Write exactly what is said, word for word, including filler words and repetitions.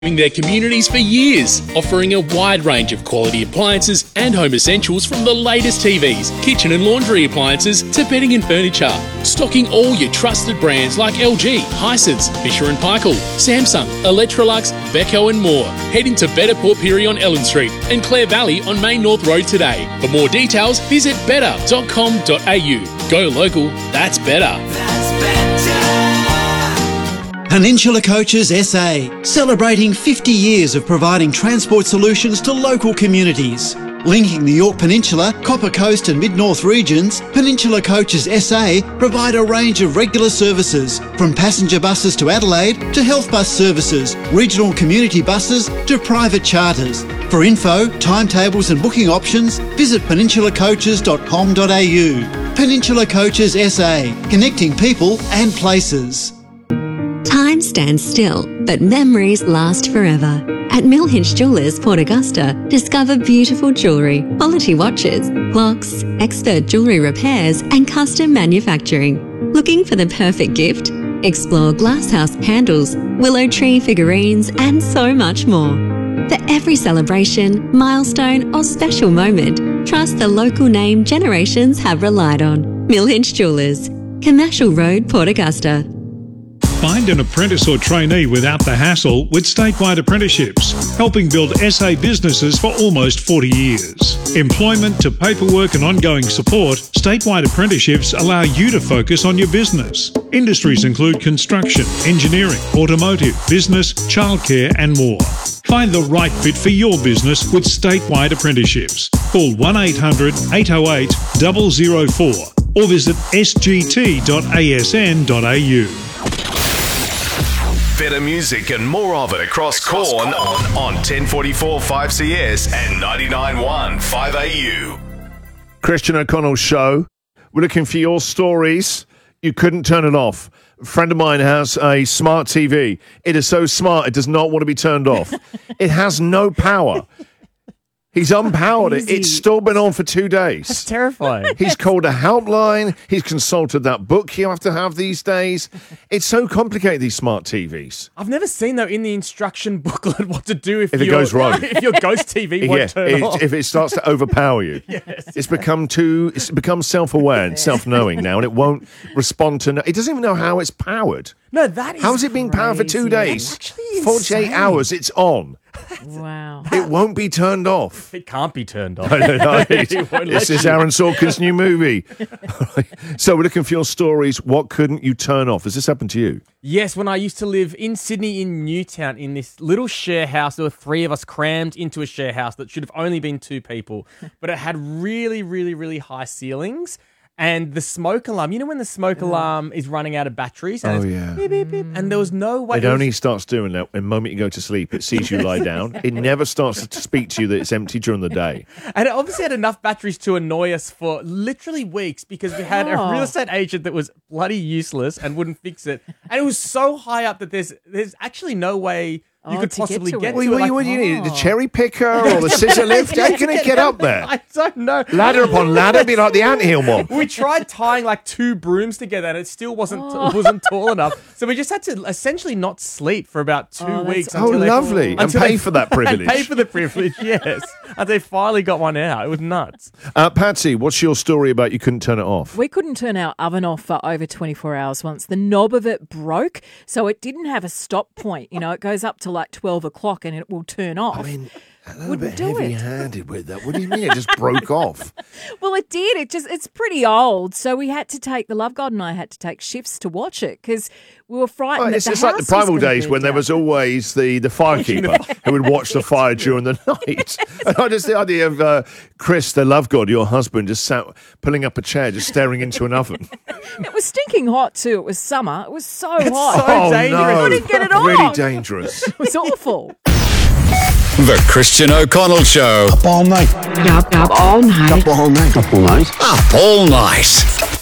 their communities for years, offering a wide range of quality appliances and home essentials from the latest T Vs, kitchen and laundry appliances to bedding and furniture. Stocking all your trusted brands like L G, Hisense, Fisher and Paykel, Samsung, Electrolux, Beko and more. Head into Better Port Pirie on Ellen Street and Clare Valley on Main North Road today. For more details, visit better dot com dot a u. Go local, that's better. That's better. Peninsula Coaches S A, celebrating fifty years of providing transport solutions to local communities. Linking the Yorke Peninsula, Copper Coast and Mid-North regions, Peninsula Coaches S A provide a range of regular services, from passenger buses to Adelaide to health bus services, regional community buses to private charters. For info, timetables and booking options, visit peninsula coaches dot com dot a u. Peninsula Coaches S A, connecting people and places. Time stands still, but memories last forever. At Millhinch Jewellers, Port Augusta, discover beautiful jewellery, quality watches, clocks, expert jewellery repairs and custom manufacturing. Looking for the perfect gift? Explore glasshouse candles, willow tree figurines and so much more. For every celebration, milestone or special moment, trust the local name generations have relied on. Millhinch Jewellers, Commercial Road, Port Augusta. Find an apprentice or trainee without the hassle with Statewide Apprenticeships, helping build S A businesses for almost forty years. Employment to paperwork and ongoing support, Statewide Apprenticeships allow you to focus on your business. Industries include construction, engineering, automotive, business, childcare and more. Find the right fit for your business with Statewide Apprenticeships. Call one eight hundred, eight oh eight, zero zero four or visit s g t dot a s n dot a u. Better music and more of it across Corn on, on ten forty-four five C S and ninety-nine point one five A U. Christian O'Connell Show. We're looking for your stories. You couldn't turn it off. A friend of mine has a smart T V. It is so smart it does not want to be turned off. It has no power. He's unpowered it. It's still been on for two days. That's terrifying. He's called a helpline. He's consulted that book you have to have these days. It's so complicated, these smart T Vs. I've never seen, though, in the instruction booklet what to do if, if it your, goes wrong. If your ghost T V won't yeah, turn it, off. If it starts to overpower you. Yes. It's become too, it's become self-aware and self-knowing now, and it won't respond to, no, it doesn't even know how it's powered. No, that is How has it been powered for two days? It's actually forty-eight insane. hours, it's on. Wow. It won't be turned off. It can't be turned off. No, no, no. It won't This let is you. Aaron Sorkin's new movie. So we're looking for your stories. What couldn't you turn off? Has this happened to you? Yes, when I used to live in Sydney in Newtown in this little share house, there were three of us crammed into a share house that should have only been two people, but it had really, really, really high ceilings. And the smoke alarm, you know when the smoke alarm is running out of batteries? And Oh, it's yeah. Beep, beep, beep, and there was no way. It it was- only starts doing that the moment you go to sleep. It sees you lie down. It never starts to speak to you that it's empty during the day. And it obviously had enough batteries to annoy us for literally weeks because we had a Oh. real estate agent that was bloody useless and wouldn't fix it. And it was so high up that there's there's actually no way you Oh, could to get possibly to get it. to What, it. what, Like, what do you need? The oh. cherry picker or the scissor lift? How can it get up there? I don't know. Ladder upon ladder, be like the anthill mob. We tried tying like two brooms together and it still wasn't wasn't tall enough. So we just had to essentially not sleep for about two Oh, that's weeks. Oh, until they- lovely. And until pay they- for that privilege. And pay for the privilege, yes. And they finally got one out. It was nuts. Uh, Patsy, what's your story about you couldn't turn it off? We couldn't turn our oven off for over twenty-four hours once. The knob of it broke, so it didn't have a stop point. You know, it goes up to like twelve o'clock and it will turn off. I mean, a little Wouldn't bit do it. heavy-handed with that. What do you mean it just broke off? Well, it did. It just, it's pretty old. So we had to take, the Love God and I had to take shifts to watch it because we were frightened. Well, that it's the it's like the house was primal gonna days burn when there down. was always the, the firekeeper who would watch the fire during the night. And I just the idea of uh, Chris, the love god, your husband, just sat pulling up a chair, just staring into an oven. It was stinking hot too. It was summer. It was so hot. so oh dangerous. no, We couldn't get it really on. dangerous. It was awful. The Christian O'Connell Show. Up all night. Up, up all night. Up all night. Up all night. Up all night.